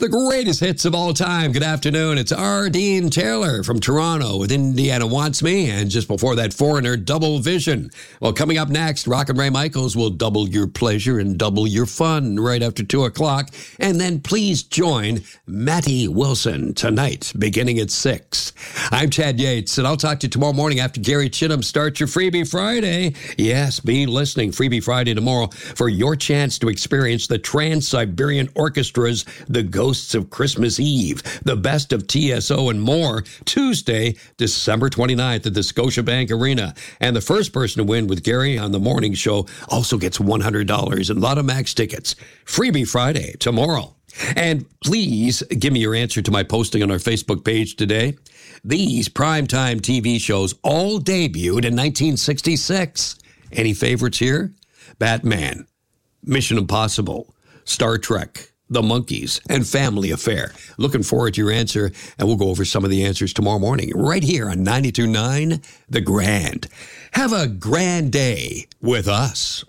The greatest hits of all time. Good afternoon. It's R. Dean Taylor from Toronto with Indiana Wants Me. And just before that, Foreigner, Double Vision. Well, coming up next, Rockin' Ray Michaels will double your pleasure and double your fun right after 2 o'clock. And then please join Matty Wilson tonight, beginning at 6. I'm Chad Yates, and I'll talk to you tomorrow morning after Gary Chittum starts your Freebie Friday. Yes, be listening. Freebie Friday tomorrow for your chance to experience the Trans-Siberian Orchestra's The Ghosts of Christmas Eve, the best of TSO and more, Tuesday, December 29th at the Scotiabank Arena. And the first person to win with Gary on the morning show also gets $100 in Lotto Max tickets. Freebie Friday tomorrow. And please give me your answer to my posting on our Facebook page today. These primetime TV shows all debuted in 1966. Any favorites here? Batman, Mission Impossible, Star Trek, The Monkees, and Family Affair. Looking forward to your answer, and we'll go over some of the answers tomorrow morning right here on 92.9 The Grand. Have a grand day with us.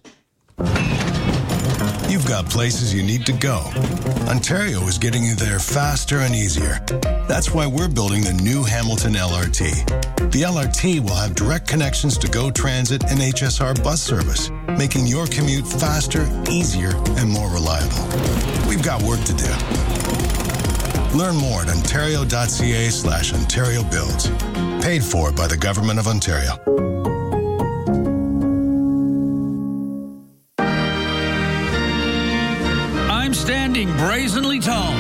You've got places you need to go. Ontario is getting you there faster and easier. That's why we're building the new Hamilton LRT. The LRT will have direct connections to GO Transit and HSR bus service, making your commute faster, easier, and more reliable. We've got work to do. Learn more at ontario.ca/Ontario Builds. Paid for by the Government of Ontario. Standing brazenly tall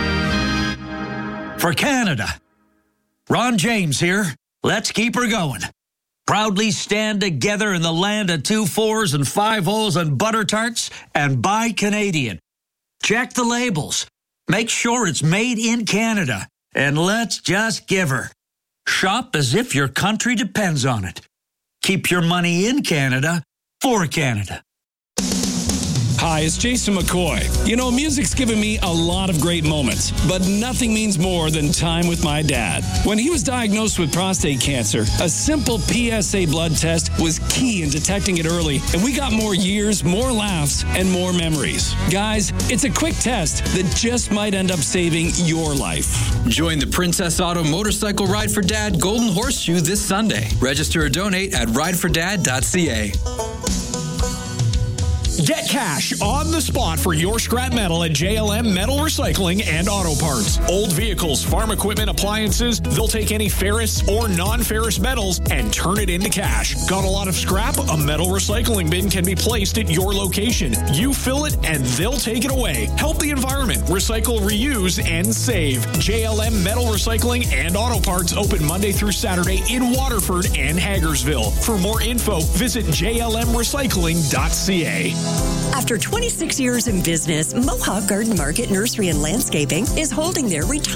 for Canada. Ron James here. Let's keep her going. Proudly stand together in the land of 2 4s and 5 0s and butter tarts and buy Canadian. Check the labels. Make sure it's made in Canada. And let's just give her. Shop as if your country depends on it. Keep your money in Canada for Canada. Hi, it's Jason McCoy. You know, music's given me a lot of great moments, but nothing means more than time with my dad. When he was diagnosed with prostate cancer, a simple PSA blood test was key in detecting it early, and we got more years, more laughs, and more memories. Guys, it's a quick test that just might end up saving your life. Join the Princess Auto Motorcycle Ride for Dad Golden Horseshoe this Sunday. Register or donate at ridefordad.ca. Get cash on the spot for your scrap metal at JLM Metal Recycling and Auto Parts. Old vehicles, farm equipment, appliances, they'll take any ferrous or non-ferrous metals and turn it into cash. Got a lot of scrap? A metal recycling bin can be placed at your location. You fill it and they'll take it away. Help the environment. Recycle, reuse, and save. JLM Metal Recycling and Auto Parts open Monday through Saturday in Waterford and Hagersville. For more info, visit jlmrecycling.ca. After 26 years in business, Mohawk Garden Market Nursery and Landscaping is holding their retirement